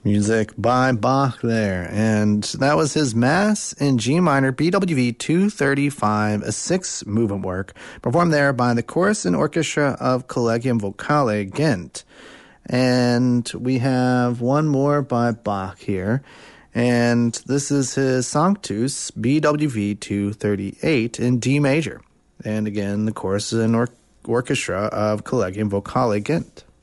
Music by Bach there. And that was his Mass in G minor, BWV 235, a 6-movement work, performed there by the Chorus and Orchestra of Collegium Vocale Ghent. And we have one more by Bach here. And this is his Sanctus, BWV 238 in D major. And again, the Chorus and Orchestra of Collegium Vocale Ghent.